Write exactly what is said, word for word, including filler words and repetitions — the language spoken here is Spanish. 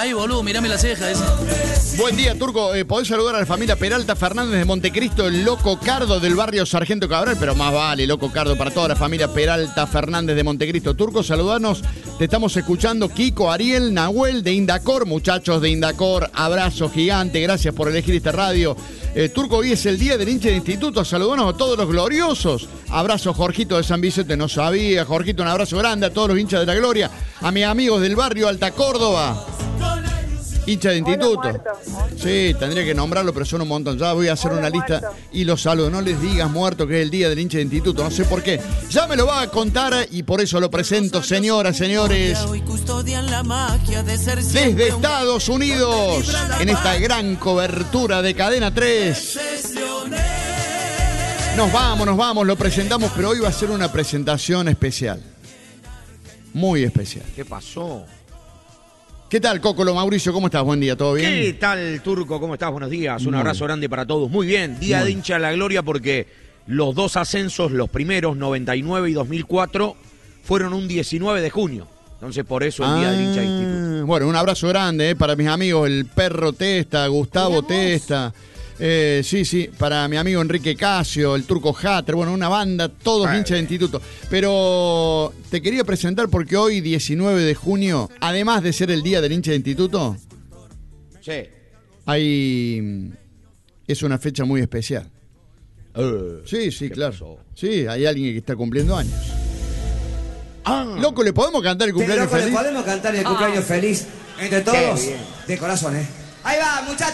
ahí, boludo, mirame la ceja esa. Buen día, Turco. Eh, podés saludar a la familia Peralta Fernández de Montecristo, el Loco Cardo del barrio Sargento Cabral, pero más vale, Loco Cardo, para toda la familia Peralta Fernández de Montecristo. Turco, saludanos. Te estamos escuchando. Kiko, Ariel, Nahuel de Indacor. Muchachos de Indacor, abrazo gigante. Gracias por elegir esta radio. Eh, Turco, hoy es el día del hincha de instituto. Saludanos a todos los gloriosos. Abrazo, Jorgito de San Vicente. No sabía. Jorgito, un abrazo grande a todos los hinchas de la gloria. A mis amigos del barrio Alta Córdoba. Hincha de instituto. Sí, tendría que nombrarlo, pero son un montón. Ya voy a hacer una lista y los saludo. No les digas muerto que es el día del hincha de instituto. No sé por qué. Ya me lo va a contar y por eso lo presento, señoras, señores. Desde Estados Unidos, en esta gran cobertura de Cadena tres. Nos vamos, nos vamos, lo presentamos, pero hoy va a ser una presentación especial. Muy especial. ¿Qué pasó? ¿Qué tal, Cocolo? Mauricio, ¿cómo estás? Buen día, ¿todo bien? ¿Qué tal, Turco? ¿Cómo estás? Buenos días. Un Muy abrazo bien. grande para todos. Muy bien, día Muy de bien. hincha de la gloria porque los dos ascensos, los primeros, noventa y nueve y dos mil cuatro, fueron un diecinueve de junio. Entonces, por eso el día del hincha de instituto. Bueno, un abrazo grande eh, para mis amigos, el Perro Testa, Gustavo Testa. Eh, sí, sí, para mi amigo Enrique Casio, el Turco Hatter, bueno, una banda, todos Ay. hinchas de instituto. Pero te quería presentar porque hoy, diecinueve de junio, además de ser el día del hincha de instituto, Sí. hay es una fecha muy especial. Eh, Sí, sí, ¿qué claro. pasó? Sí, hay alguien que está cumpliendo años. Ah, Loco, ¿le podemos cantar el Sí, cumpleaños loco, le feliz? podemos cantar el cumpleaños feliz entre todos, bien. de corazón, ¿eh? Ahí va, muchachos.